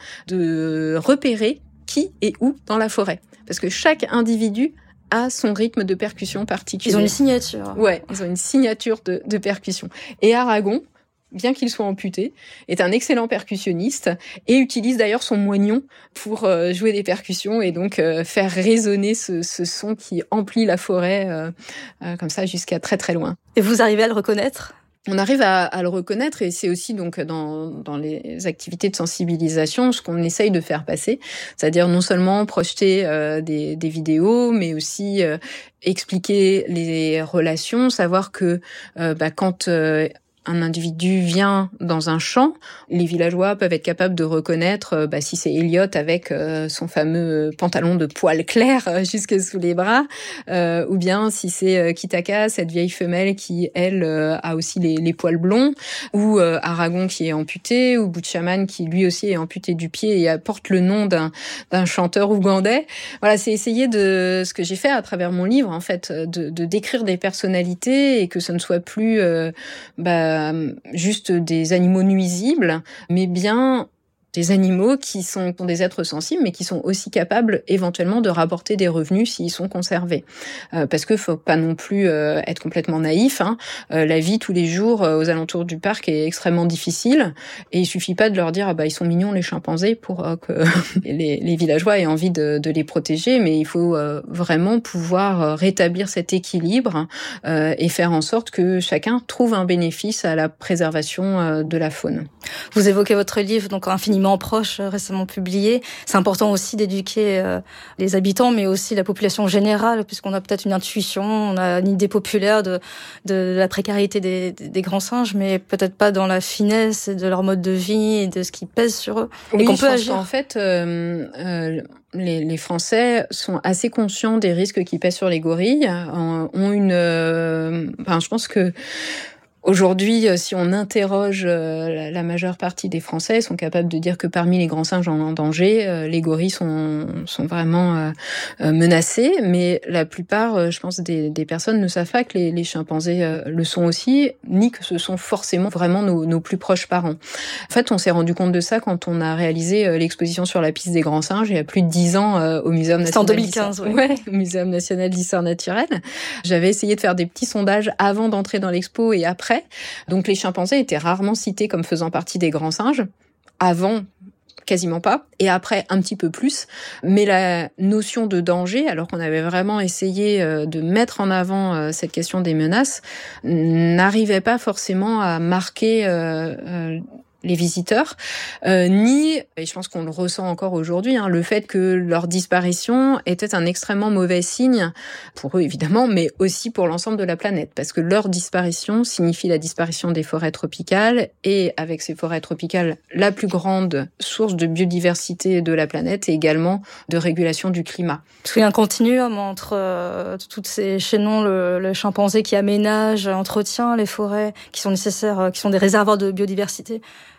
S10: de repérer qui est où dans la forêt. Parce que chaque individu a son rythme de percussion particulier.
S9: Ils ont une signature.
S10: Ouais, ils ont une signature de, de percussion. Et Aragon, bien qu'il soit amputé, est un excellent percussionniste et utilise d'ailleurs son moignon pour euh, jouer des percussions et donc euh, faire résonner ce, ce son qui emplit la forêt euh, euh, comme ça jusqu'à très très loin.
S9: Et vous arrivez à le reconnaître ?
S10: On arrive à, à le reconnaître et c'est aussi donc dans, dans les activités de sensibilisation ce qu'on essaye de faire passer, c'est-à-dire non seulement projeter euh, des, des vidéos, mais aussi euh, expliquer les relations, savoir que euh, bah, quand euh, un individu vient dans un champ, les villageois peuvent être capables de reconnaître euh, bah, si c'est Elliot avec euh, son fameux pantalon de poils clairs euh, jusque sous les bras, euh, ou bien si c'est euh, Kitaka, cette vieille femelle qui, elle, euh, a aussi les, les poils blonds, ou euh, Aragon qui est amputé, ou Butchaman qui lui aussi est amputé du pied et porte le nom d'un, d'un chanteur ougandais. Voilà, c'est essayer de, ce que j'ai fait à travers mon livre, en fait, de, de décrire des personnalités et que ce ne soit plus euh, bah, juste des animaux nuisibles, mais bien des animaux qui sont, sont des êtres sensibles, mais qui sont aussi capables éventuellement de rapporter des revenus s'ils sont conservés. Euh, parce que faut pas non plus euh, être complètement naïf. Hein. Euh, la vie tous les jours euh, aux alentours du parc est extrêmement difficile, et il suffit pas de leur dire ah bah ils sont mignons les chimpanzés pour euh, que les, les villageois aient envie de, de les protéger, mais il faut euh, vraiment pouvoir euh, rétablir cet équilibre euh, et faire en sorte que chacun trouve un bénéfice à la préservation euh, de la faune.
S9: Vous évoquez votre livre donc infiniment proche, récemment publié. C'est important aussi d'éduquer euh, les habitants, mais aussi la population générale, puisqu'on a peut-être une intuition, on a une idée populaire de, de la précarité des, des grands singes, mais peut-être pas dans la finesse de leur mode de vie et de ce qui pèse sur eux.
S10: Oui,
S9: et qu'on
S10: je
S9: peut
S10: pense
S9: agir.
S10: qu'en fait, euh, euh, les, les Français sont assez conscients des risques qui pèsent sur les gorilles, euh, ont une... Euh, enfin, je pense que aujourd'hui, si on interroge la, la majeure partie des Français, ils sont capables de dire que parmi les grands singes en danger, euh, les gorilles sont, sont vraiment euh, euh, menacés. Mais la plupart, euh, je pense, des, des personnes ne savent pas que les, les chimpanzés euh, le sont aussi, ni que ce sont forcément vraiment nos, nos plus proches parents. En fait, on s'est rendu compte de ça quand on a réalisé euh, l'exposition sur la piste des grands singes il y a plus de dix ans euh, au Muséum national.
S9: C'était en deux mille quinze,
S10: oui. Ouais, au Muséum national d'histoire naturelle. J'avais essayé de faire des petits sondages avant d'entrer dans l'expo et après. Donc les chimpanzés étaient rarement cités comme faisant partie des grands singes. Avant, quasiment pas. Et après, un petit peu plus. Mais la notion de danger, alors qu'on avait vraiment essayé de mettre en avant cette question des menaces, n'arrivait pas forcément à marquer euh, euh, les visiteurs, euh, ni, et je pense qu'on le ressent encore aujourd'hui, hein, le fait que leur disparition était un extrêmement mauvais signe, pour eux évidemment, mais aussi pour l'ensemble de la planète, parce que leur disparition signifie la disparition des forêts tropicales, et avec ces forêts tropicales, la plus grande source de biodiversité de la planète, et également de régulation du climat.
S9: Parce qu'il y a un continuum entre euh, toutes ces chaînons, le, le chimpanzé qui aménage, entretient les forêts, qui sont nécessaires, qui sont des réservoirs de biodiversité.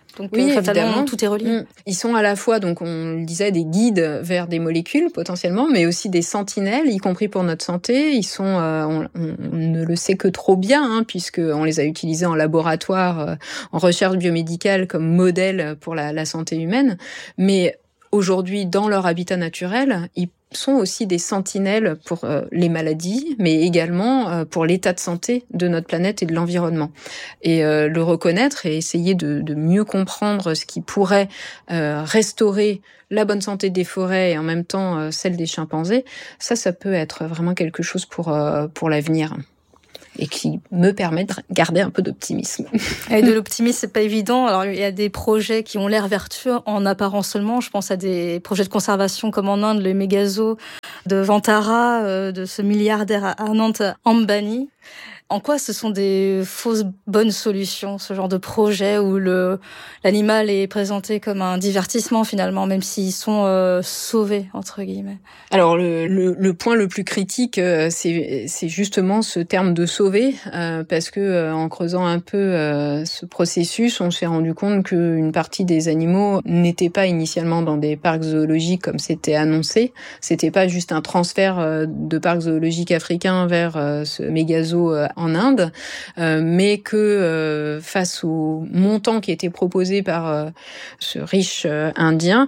S9: Donc,
S10: oui,
S9: euh, fatalement,
S10: évidemment.
S9: tout est relié.
S10: Ils sont à la fois, donc on le disait, des guides vers des molécules potentiellement, mais aussi des sentinelles, y compris pour notre santé. Ils sont, euh, on, on ne le sait que trop bien, hein, puisque on les a utilisés en laboratoire, euh, en recherche biomédicale comme modèle pour la, la santé humaine. Mais aujourd'hui, dans leur habitat naturel, ils sont aussi des sentinelles pour euh, les maladies, mais également euh, pour l'état de santé de notre planète et de l'environnement. Et euh, le reconnaître et essayer de, de mieux comprendre ce qui pourrait euh, restaurer la bonne santé des forêts et en même temps euh, celle des chimpanzés, ça, ça peut être vraiment quelque chose pour euh, pour l'avenir. Et qui me permet de garder un peu d'optimisme.
S9: Et de l'optimisme, c'est pas évident. Alors, il y a des projets qui ont l'air vertueux en apparence seulement. Je pense à des projets de conservation comme en Inde, le mégazo de Vantara, euh, de ce milliardaire Anant Ambani. En quoi ce sont des fausses bonnes solutions, ce genre de projet où le l'animal est présenté comme un divertissement finalement, même s'ils sont euh, sauvés entre guillemets.
S10: Alors le, le, le point le plus critique, euh, c'est c'est justement ce terme de sauver, euh, parce que euh, en creusant un peu euh, ce processus, on s'est rendu compte qu'une partie des animaux n'étaient pas initialement dans des parcs zoologiques comme c'était annoncé. C'était pas juste un transfert euh, de parcs zoologiques africains vers euh, ce mégazo euh, en Inde, euh, mais que euh, face au montant qui était proposé par euh, ce riche euh, indien,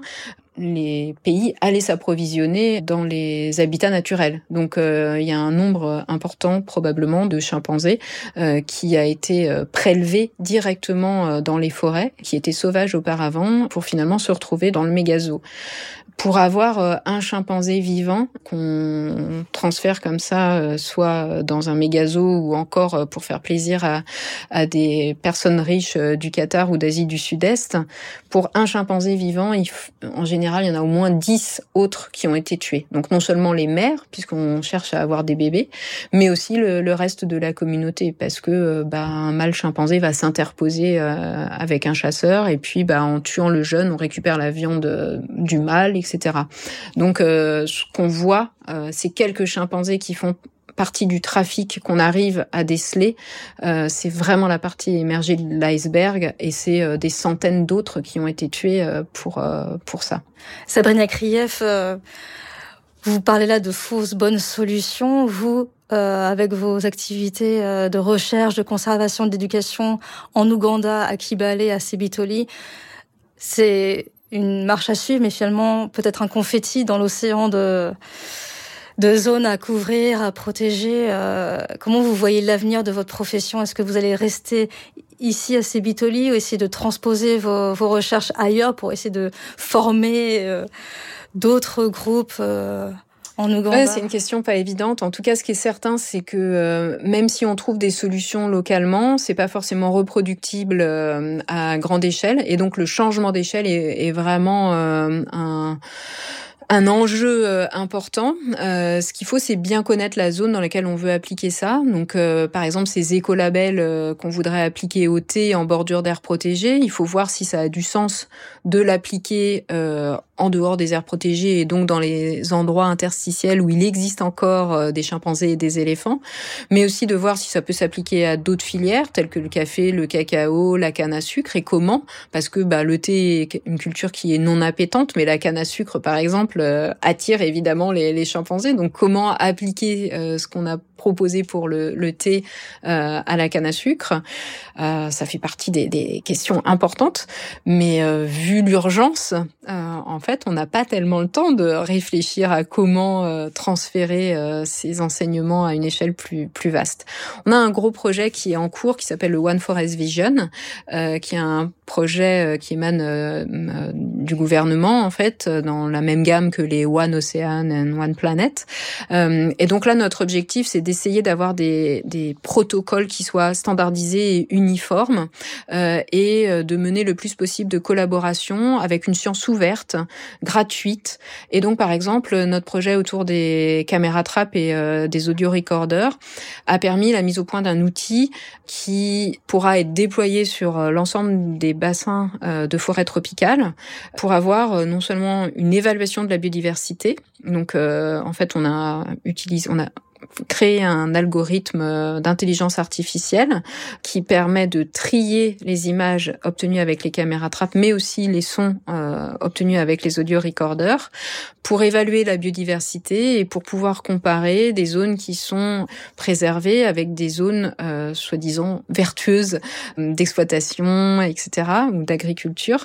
S10: les pays allaient s'approvisionner dans les habitats naturels. Donc euh, il y a un nombre important probablement de chimpanzés euh, qui a été euh, prélevé directement euh, dans les forêts, qui étaient sauvages auparavant, pour finalement se retrouver dans le mégazoo. Pour avoir euh, un chimpanzé vivant qu'on transfère comme ça, euh, soit dans un mégazoo ou encore euh, pour faire plaisir à, à des personnes riches euh, du Qatar ou d'Asie du Sud-Est, pour un chimpanzé vivant, il f... en général, il y en a au moins dix autres qui ont été tués. Donc non seulement les mères, puisqu'on cherche à avoir des bébés, mais aussi le, le reste de la communauté, parce que euh, bah, un mâle chimpanzé va s'interposer euh, avec un chasseur, et puis bah, en tuant le jeune, on récupère la viande euh, du mâle, et cetera. Donc, euh, ce qu'on voit, euh, c'est quelques chimpanzés qui font partie du trafic qu'on arrive à déceler. Euh, c'est vraiment la partie émergée de l'iceberg, et c'est euh, des centaines d'autres qui ont été tués euh, pour euh, pour ça.
S9: Sabrina Krief, euh, vous parlez là de fausses bonnes solutions. Vous, euh, avec vos activités euh, de recherche, de conservation, d'éducation en Ouganda, à Kibale, à Sebitoli, c'est une marche à suivre, mais finalement peut-être un confetti dans l'océan de de zones à couvrir, à protéger. Euh, comment vous voyez l'avenir de votre profession? Est-ce que vous allez rester ici à Sebitoli ou essayer de transposer vos, vos recherches ailleurs pour essayer de former euh, d'autres groupes euh, en Ouganda?
S10: Ouais, c'est une question pas évidente. En tout cas, ce qui est certain, c'est que euh, même si on trouve des solutions localement, c'est pas forcément reproductible euh, à grande échelle. Et donc, le changement d'échelle est, est vraiment euh, un... un enjeu euh, important. Euh, ce qu'il faut, c'est bien connaître la zone dans laquelle on veut appliquer ça. Donc, euh, par exemple, ces écolabels euh, qu'on voudrait appliquer au thé en bordure d'aires protégées, il faut voir si ça a du sens de l'appliquer euh, en dehors des aires protégées et donc dans les endroits interstitiels où il existe encore euh, des chimpanzés et des éléphants, mais aussi de voir si ça peut s'appliquer à d'autres filières telles que le café, le cacao, la canne à sucre, et comment, parce que bah, le thé est une culture qui est non appétante, mais la canne à sucre, par exemple, euh, attire évidemment les, les chimpanzés. Donc comment appliquer euh, ce qu'on a proposé pour le, le thé euh, à la canne à sucre, euh, ça fait partie des, des questions importantes, mais euh, vu l'urgence, euh, en fait, on n'a pas tellement le temps de réfléchir à comment euh, transférer euh, ces enseignements à une échelle plus plus vaste. On a un gros projet qui est en cours, qui s'appelle le One Forest Vision, euh, qui est un projet euh, qui émane euh, euh, du gouvernement, en fait, dans la même gamme que les One Ocean and One Planet. Euh, et donc là, notre objectif, c'est d'essayer d'avoir des, des protocoles qui soient standardisés et uniformes, euh, et de mener le plus possible de collaboration avec une science ouverte, gratuite. Et donc, par exemple, notre projet autour des caméras trappes et euh, des audio recorders a permis la mise au point d'un outil qui pourra être déployé sur l'ensemble des bassins euh, de forêt tropicale pour avoir euh, non seulement une évaluation de la biodiversité. Donc, euh, en fait, on a utilisé, on a créé un algorithme d'intelligence artificielle qui permet de trier les images obtenues avec les caméras trappe, mais aussi les sons euh, obtenus avec les audio recorders, pour évaluer la biodiversité et pour pouvoir comparer des zones qui sont préservées avec des zones euh, soi-disant vertueuses d'exploitation, et cetera, ou d'agriculture.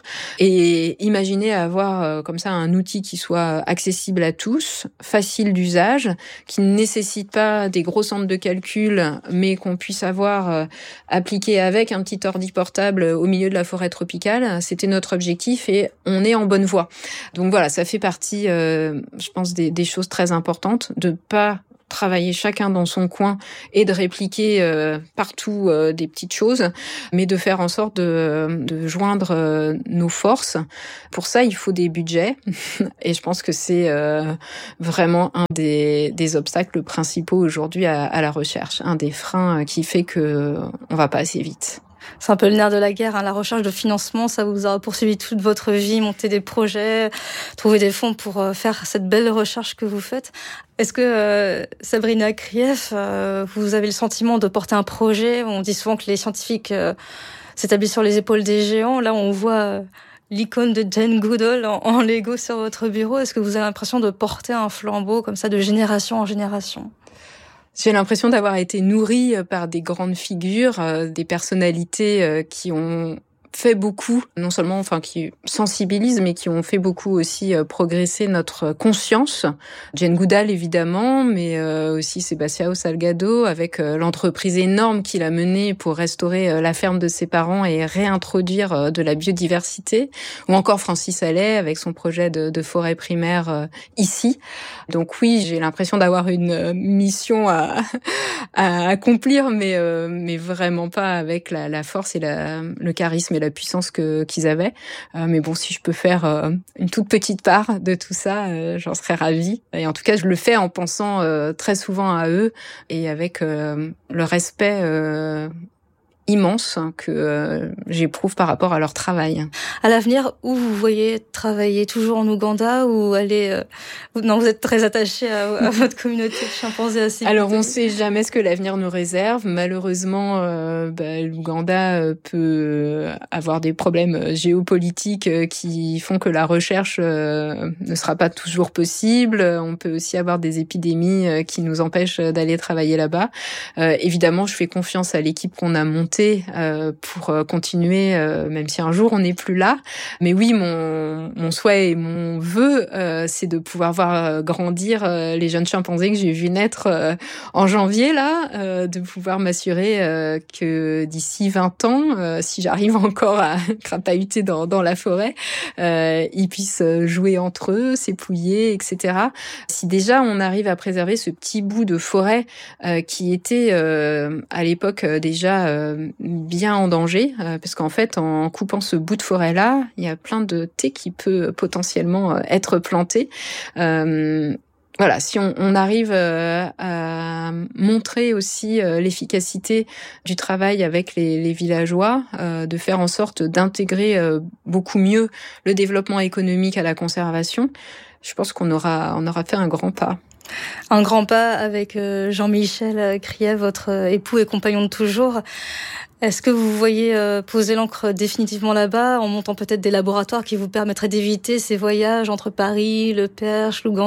S10: Et imaginer avoir euh, comme ça un outil qui soit accessible à tous, facile d'usage, qui ne nécessite pas des gros centres de calcul, mais qu'on puisse avoir euh, appliqué avec un petit ordi portable au milieu de la forêt tropicale. C'était notre objectif et on est en bonne voie. Donc voilà, ça fait partie, euh, je pense, des, des choses très importantes, de pas travailler chacun dans son coin et de répliquer euh, partout euh, des petites choses, mais de faire en sorte de, de joindre euh, nos forces. Pour ça, il faut des budgets et je pense que c'est euh, vraiment un des, des obstacles principaux aujourd'hui à, à la recherche, un des freins qui fait que on va pas assez vite.
S9: C'est un peu le nerf de la guerre, hein, la recherche de financement, ça vous a poursuivi toute votre vie, monter des projets, trouver des fonds pour euh, faire cette belle recherche que vous faites. Est-ce que, euh, Sabrina Krief, euh, vous avez le sentiment de porter un projet? On dit souvent que les scientifiques euh, s'établissent sur les épaules des géants. Là, on voit euh, l'icône de Jane Goodall en, en Lego sur votre bureau. Est-ce que vous avez l'impression de porter un flambeau comme ça de génération en génération?
S10: J'ai l'impression d'avoir été nourrie par des grandes figures, euh, des personnalités euh, qui ont fait beaucoup, non seulement, enfin, qui sensibilisent, mais qui ont fait beaucoup aussi euh, progresser notre conscience. Jane Goodall, évidemment, mais euh, aussi Sebastião Salgado, avec euh, l'entreprise énorme qu'il a menée pour restaurer euh, la ferme de ses parents et réintroduire euh, de la biodiversité. Ou encore Francis Allais, avec son projet de, de forêt primaire euh, ici. Donc oui, j'ai l'impression d'avoir une euh, mission à, à accomplir, mais, euh, mais vraiment pas avec la, la force et la, le charisme et la puissance que qu'ils avaient. Euh, mais bon, si je peux faire euh, une toute petite part de tout ça, euh, j'en serais ravie. Et en tout cas, je le fais en pensant euh, très souvent à eux et avec euh, le respect euh, immense que euh, j'éprouve par rapport à leur travail.
S9: À l'avenir, où vous voyez travailler, toujours en Ouganda ou aller euh, non, vous êtes très attaché à, à votre communauté de chimpanzés assez.
S10: Alors on sait jamais ce que l'avenir nous réserve. Malheureusement, euh, bah, l'Ouganda peut avoir des problèmes géopolitiques qui font que la recherche euh, ne sera pas toujours possible. On peut aussi avoir des épidémies qui nous empêchent d'aller travailler là-bas. Euh, évidemment, je fais confiance à l'équipe qu'on a montée pour continuer, même si un jour on n'est plus là. Mais oui, mon, mon souhait et mon vœu, euh, c'est de pouvoir voir grandir euh, les jeunes chimpanzés que j'ai vus naître euh, en janvier, là, euh, de pouvoir m'assurer euh, que d'ici vingt ans, euh, si j'arrive encore à crapahuter dans, dans la forêt, euh, ils puissent jouer entre eux, s'épouiller, et cetera. Si déjà on arrive à préserver ce petit bout de forêt euh, qui était euh, à l'époque euh, déjà euh, bien en danger, euh, parce qu'en fait, en coupant ce bout de forêt-là, il y a plein de thé qui peut potentiellement être planté. Euh, Voilà, si on, on arrive euh, à montrer aussi euh, l'efficacité du travail avec les, les villageois, euh, de faire en sorte d'intégrer euh, beaucoup mieux le développement économique à la conservation, je pense qu'on aura, on aura fait un grand pas.
S9: Un grand pas avec Jean-Michel Krief, votre époux et compagnon de toujours. Est-ce que vous voyez poser l'ancre définitivement là-bas, en montant peut-être des laboratoires qui vous permettraient d'éviter ces voyages entre Paris, le Perche, l'Ouganda ?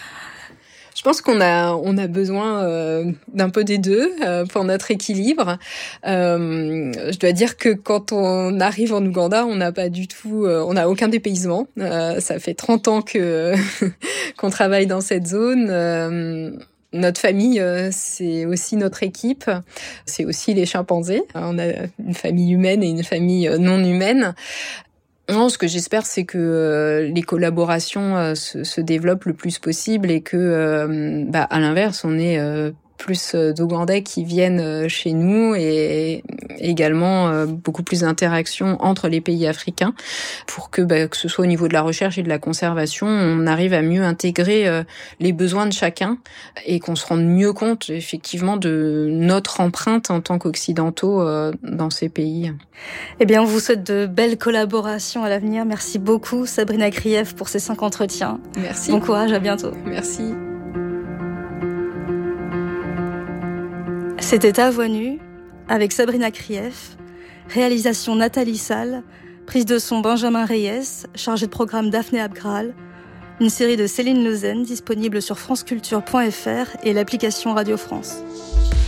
S10: Je pense qu'on a on a besoin euh, d'un peu des deux euh, pour notre équilibre. Euh, je dois dire que quand on arrive en Ouganda, on n'a pas du tout, euh, on n'a aucun dépaysement. Euh, ça fait trente ans que qu'on travaille dans cette zone. Euh, Notre famille, euh, c'est aussi notre équipe, c'est aussi les chimpanzés. On a une famille humaine et une famille non humaine. Non, ce que j'espère, c'est que euh, les collaborations euh, se, se développent le plus possible et que, euh, bah, à l'inverse, on est euh, plus d'Ougandais qui viennent chez nous et également beaucoup plus d'interactions entre les pays africains pour que, bah, que ce soit au niveau de la recherche et de la conservation, on arrive à mieux intégrer les besoins de chacun et qu'on se rende mieux compte effectivement de notre empreinte en tant qu'occidentaux dans ces pays.
S9: Eh bien, on vous souhaite de belles collaborations à l'avenir. Merci beaucoup Sabrina Krief pour ces cinq entretiens.
S10: Merci.
S9: Bon courage, à bientôt.
S10: Merci.
S9: C'était À Voix Nue, avec Sabrina Krief, réalisation Nathalie Salle, prise de son Benjamin Reyes, chargé de programme Daphné Abgral, une série de Céline Lezen disponible sur franceculture point f r et l'application Radio France.